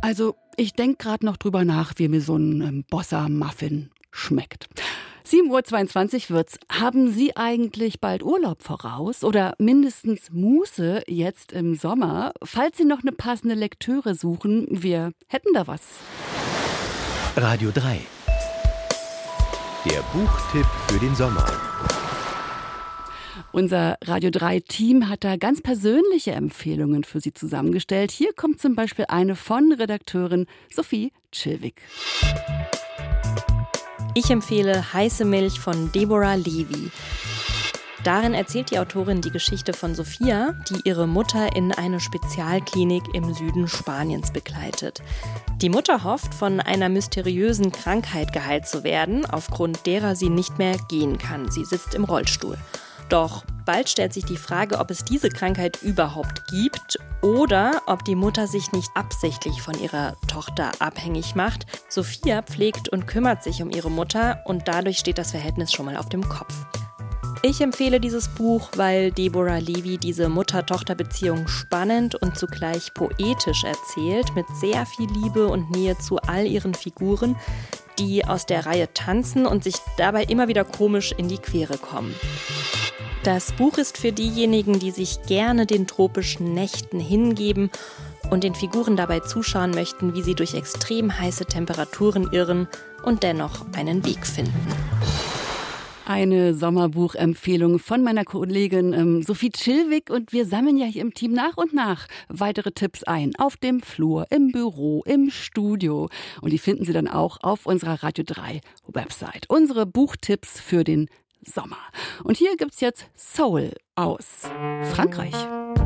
Also, ich denke gerade noch drüber nach, wie mir so ein Bossa-Muffin schmeckt. 7:22 Uhr wird's. Haben Sie eigentlich bald Urlaub voraus oder mindestens Muße jetzt im Sommer? Falls Sie noch eine passende Lektüre suchen, wir hätten da was. Radio 3. Der Buchtipp für den Sommer. Unser Radio 3-Team hat da ganz persönliche Empfehlungen für Sie zusammengestellt. Hier kommt zum Beispiel eine von Redakteurin Sophie Chilwig. Ich empfehle Heiße Milch von Deborah Levy. Darin erzählt die Autorin die Geschichte von Sophia, die ihre Mutter in eine Spezialklinik im Süden Spaniens begleitet. Die Mutter hofft, von einer mysteriösen Krankheit geheilt zu werden, aufgrund derer sie nicht mehr gehen kann. Sie sitzt im Rollstuhl. Doch bald stellt sich die Frage, ob es diese Krankheit überhaupt gibt oder ob die Mutter sich nicht absichtlich von ihrer Tochter abhängig macht. Sophia pflegt und kümmert sich um ihre Mutter und dadurch steht das Verhältnis schon mal auf dem Kopf. Ich empfehle dieses Buch, weil Deborah Levy diese Mutter-Tochter-Beziehung spannend und zugleich poetisch erzählt, mit sehr viel Liebe und Nähe zu all ihren Figuren, die aus der Reihe tanzen und sich dabei immer wieder komisch in die Quere kommen. Das Buch ist für diejenigen, die sich gerne den tropischen Nächten hingeben und den Figuren dabei zuschauen möchten, wie sie durch extrem heiße Temperaturen irren und dennoch einen Weg finden. Eine Sommerbuchempfehlung von meiner Kollegin Sophie Chilwig und wir sammeln ja hier im Team nach und nach weitere Tipps ein. Auf dem Flur, im Büro, im Studio. Und die finden Sie dann auch auf unserer Radio 3 Website. Unsere Buchtipps für den Sommer. Und hier gibt's jetzt Soul aus Frankreich.